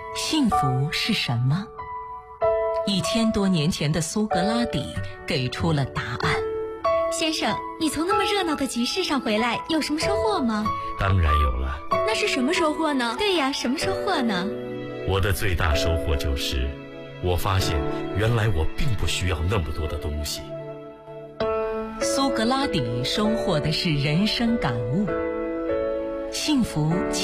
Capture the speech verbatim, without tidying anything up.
幸福是什么？一千多年前的苏格拉底给出了答案。 先生，你从那么热闹的集市上回来，有什么收获吗？ 当然有了。 那是什么收获呢？对呀，什么收获呢？ 我的最大收获就是，我发现原来我并不需要那么多的东西。 苏格拉底收获的是人生感悟，幸福